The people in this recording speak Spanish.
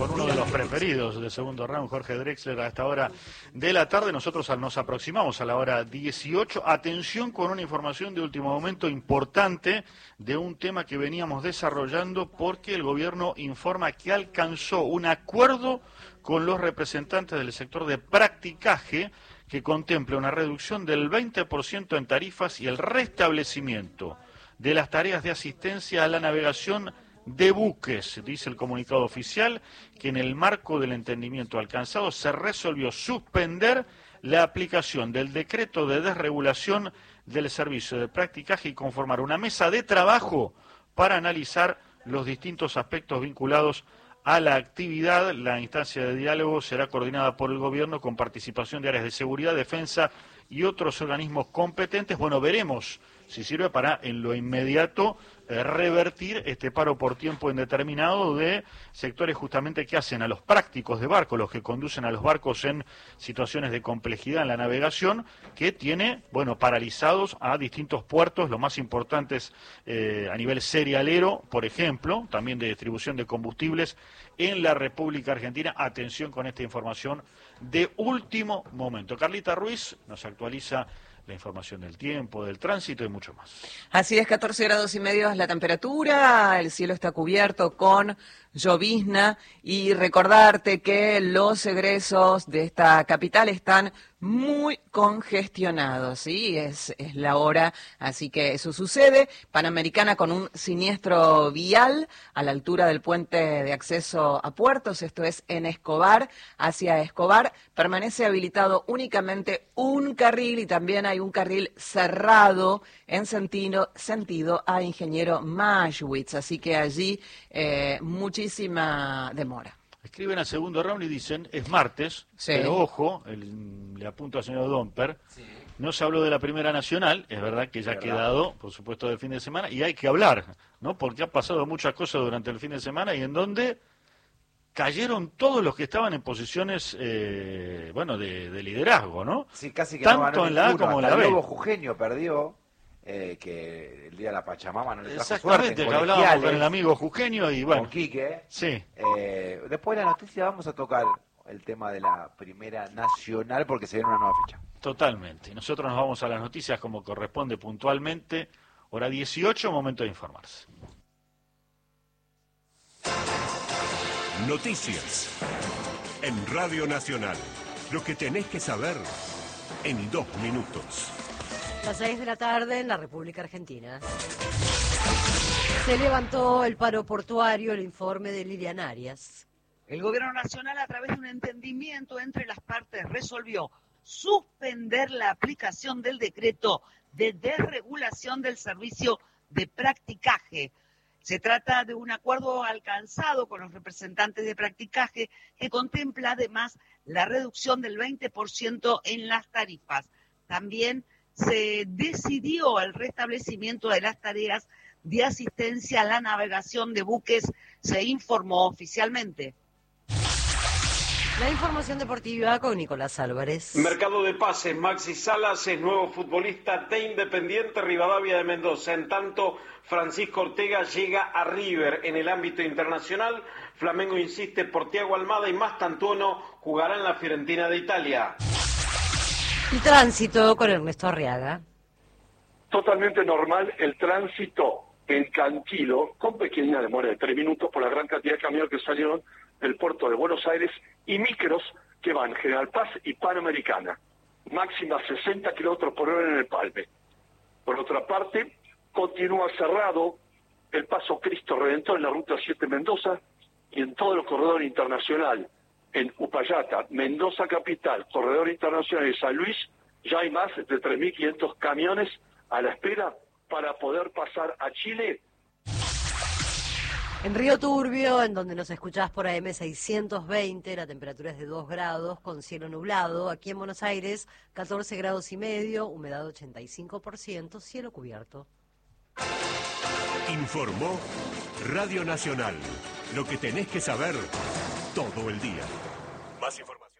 con uno de los preferidos del segundo round, Jorge Drexler, a esta hora de la tarde. Nosotros nos aproximamos a la hora 18. Atención con una información de último momento importante de un tema que veníamos desarrollando, porque el gobierno informa que alcanzó un acuerdo con los representantes del sector de practicaje que contempla una reducción del 20% en tarifas y el restablecimiento de las tareas de asistencia a la navegación de buques. Dice el comunicado oficial que en el marco del entendimiento alcanzado se resolvió suspender la aplicación del decreto de desregulación del servicio de practicaje y conformar una mesa de trabajo para analizar los distintos aspectos vinculados a la actividad. La instancia de diálogo será coordinada por el gobierno con participación de áreas de seguridad, defensa y otros organismos competentes. Bueno, veremos si sirve para en lo inmediato revertir este paro por tiempo indeterminado de sectores justamente que hacen a los prácticos de barco, los que conducen a los barcos en situaciones de complejidad en la navegación, que tiene, bueno, paralizados a distintos puertos, los más importantes a nivel cerealero, por ejemplo, también de distribución de combustibles en la República Argentina. Atención con esta información de último momento. Carlita Ruiz nos actualiza la información del tiempo, del tránsito y mucho más. Así es, 14 grados y medio es la temperatura, el cielo está cubierto con llovizna, y recordarte que los egresos de esta capital están muy congestionados, ¿sí? Es la hora, así que eso sucede. Panamericana con un siniestro vial a la altura del puente de acceso a puertos, esto es en Escobar, hacia Escobar, permanece habilitado únicamente un carril y también hay un carril cerrado en sentido a Ingeniero Maschwitz, así que allí muchísima demora. Escriben al segundo round y dicen, es martes, sí, pero ojo, le apunto al señor Domper, sí, no se habló de la Primera Nacional, es verdad que ya ha quedado, por supuesto, del fin de semana, y hay que hablar, ¿no? Porque ha pasado muchas cosas durante el fin de semana y en donde cayeron todos los que estaban en posiciones, bueno, de liderazgo, ¿no? Sí, casi que tanto no ganó en la A como en la B. Lobo Jujeño perdió, que el día de la Pachamama no le trajo exactamente, suerte. Que hablábamos con el amigo Jujeño y bueno. Con Quique. Sí. Después de la noticia vamos a tocar el tema de la Primera Nacional porque se viene una nueva fecha. Totalmente. Y nosotros nos vamos a las noticias como corresponde puntualmente. Hora 18, momento de informarse. Noticias en Radio Nacional. Lo que tenés que saber en 2 minutos. Las 6 de la tarde en la República Argentina. Se levantó el paro portuario, el informe de Lilian Arias. El Gobierno Nacional, a través de un entendimiento entre las partes, resolvió suspender la aplicación del decreto de desregulación del servicio de practicaje. Se trata de un acuerdo alcanzado con los representantes de practicaje que contempla además la reducción del 20% en las tarifas. También se decidió el restablecimiento de las tareas de asistencia a la navegación de buques, se informó oficialmente. La información deportiva con Nicolás Álvarez. Mercado de pases, Maxi Salas es nuevo futbolista de Independiente Rivadavia de Mendoza. En tanto, Francisco Ortega llega a River. En el ámbito internacional, Flamengo insiste por Thiago Almada y Mastantuono jugará en la Fiorentina de Italia. Y tránsito con Ernesto Arriaga. Totalmente normal el tránsito en Cantilo, con pequeña demora de 3 minutos por la gran cantidad de camiones que salieron del puerto de Buenos Aires y micros que van General Paz y Panamericana, máxima 60 kilómetros por hora en el Palme. Por otra parte, continúa cerrado el paso Cristo Redentor en la ruta 7 Mendoza y en todo el corredor internacional, en Upayata, Mendoza Capital, corredor internacional de San Luis, ya hay más de 3.500 camiones a la espera para poder pasar a Chile. En Río Turbio, en donde nos escuchás por AM 620, la temperatura es de 2 grados con cielo nublado. Aquí en Buenos Aires, 14 grados y medio, humedad 85%, cielo cubierto. Informó Radio Nacional. Lo que tenés que saber todo el día. Más información.